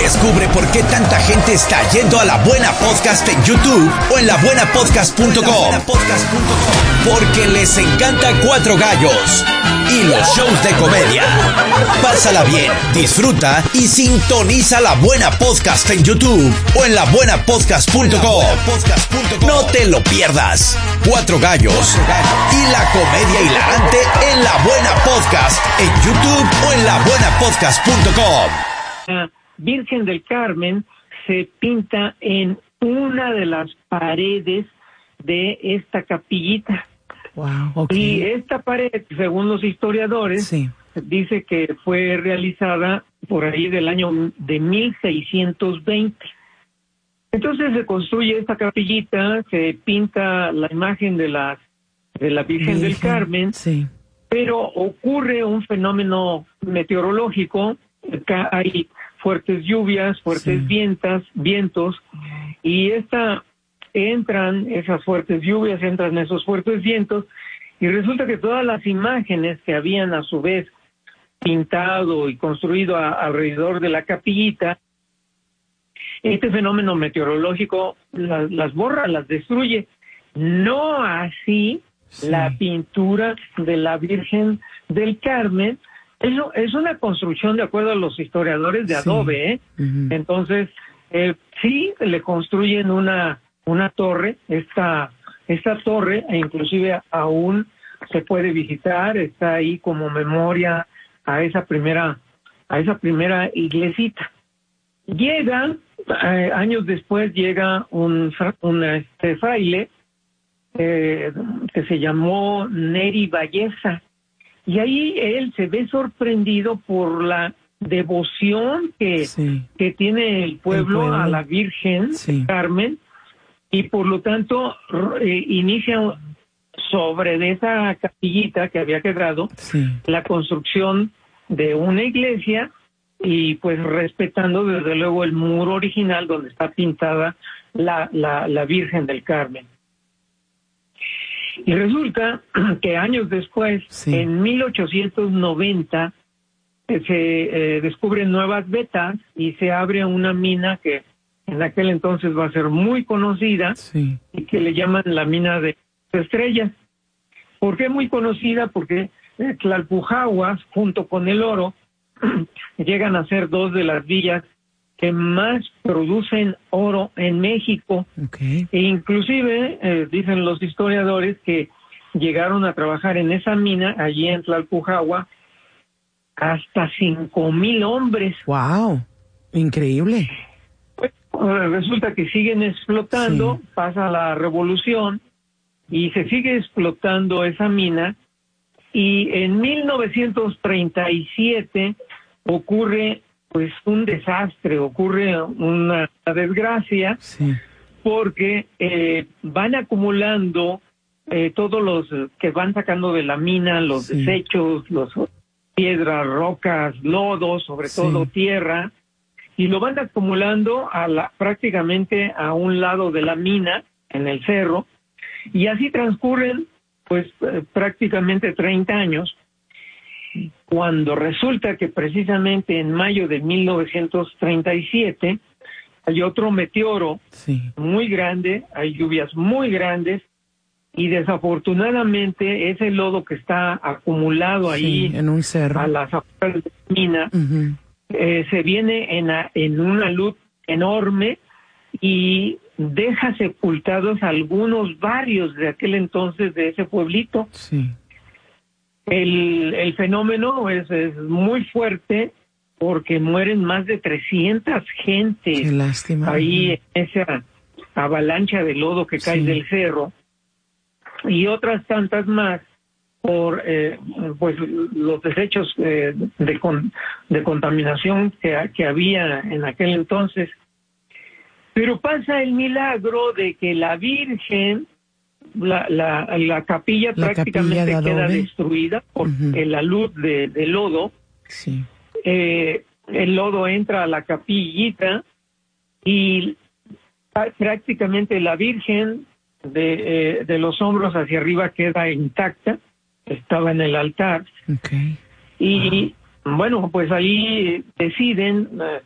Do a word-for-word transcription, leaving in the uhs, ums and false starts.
Descubre por qué tanta gente está yendo a La Buena Podcast en YouTube o en la buena podcast punto com. Porque les encanta Cuatro Gallos y los shows de comedia. Pásala bien, disfruta y sintoniza La Buena Podcast en YouTube o en la buena podcast punto com. No te lo pierdas. Cuatro Gallos y la comedia hilarante en La Buena Podcast en YouTube o en la buena podcast punto com. La Virgen del Carmen se pinta en una de las paredes de esta capillita. Wow, okay. Y esta pared, según los historiadores, sí. dice que fue realizada por ahí del año de mil seiscientos veinte. Entonces se construye esta capillita, se pinta la imagen de la, de la Virgen, Virgen del Carmen, sí. pero ocurre un fenómeno meteorológico, hay fuertes lluvias, fuertes sí. vientas, vientos, y esta entran esas fuertes lluvias, entran esos fuertes vientos, y resulta que todas las imágenes que habían a su vez pintado y construido a, alrededor de la capillita, este fenómeno meteorológico las, las borra, las destruye. No así sí. la pintura de la Virgen del Carmen. Eso es una construcción de acuerdo a los historiadores de sí. adobe, ¿eh? Uh-huh. Entonces, eh, sí, le construyen una una torre, esta esta torre, e inclusive aún se puede visitar, está ahí como memoria a esa primera a esa primera iglesita. Llega, eh, años después llega un, un este, fraile eh, que se llamó Neri Valleza, y ahí él se ve sorprendido por la devoción que, sí. que tiene el pueblo, el pueblo a la Virgen sí. Carmen, y por lo tanto eh, inicia sobre de esa capillita que había quedado sí. la construcción de una iglesia, y pues respetando desde luego el muro original donde está pintada la, la, la Virgen del Carmen. Y resulta que años después, sí. en mil ochocientos noventa, se eh, descubren nuevas vetas y se abre una mina que en aquel entonces va a ser muy conocida, sí. y que le llaman la mina de estrellas. ¿Por qué muy conocida? Porque eh, Tlalpujahua, junto con el oro, llegan a ser dos de las villas que más producen oro en México. Okay. E inclusive, eh, dicen los historiadores, que llegaron a trabajar en esa mina, allí en Tlalpujahua, hasta cinco mil hombres. ¡Wow! Increíble. Pues, eh, resulta que siguen explotando, sí. pasa la revolución, y se sigue explotando esa mina, y en mil novecientos treinta y siete ocurre pues un desastre, ocurre una desgracia, sí. porque eh, van acumulando eh, todos los que van sacando de la mina, los sí. desechos, los piedras, rocas, lodo, sobre sí. todo tierra, y lo van acumulando a la, prácticamente a un lado de la mina, en el cerro, y así transcurren pues eh, prácticamente treinta años, cuando resulta que precisamente en mayo de mil novecientos treinta y siete hay otro meteoro sí. muy grande, hay lluvias muy grandes, y desafortunadamente ese lodo que está acumulado ahí sí, en un cerro a las afueras de la mina, uh-huh. eh, se viene en, a, en una luz enorme y deja sepultados algunos barrios de aquel entonces de ese pueblito. Sí. El, el fenómeno es, es muy fuerte porque mueren más de trescientas gentes. Qué lástima. Ahí en esa avalancha de lodo que cae sí. del cerro, y otras tantas más por eh, pues los desechos eh, de, con, de contaminación que, que había en aquel entonces. Pero pasa el milagro de que la Virgen, la, la, la capilla la prácticamente capilla de queda destruida por uh-huh. la luz de, de lodo. Sí. Eh, el lodo entra a la capillita y prácticamente la Virgen de, eh, de los hombros hacia arriba queda intacta, estaba en el altar. Okay. Y wow. bueno, pues ahí deciden,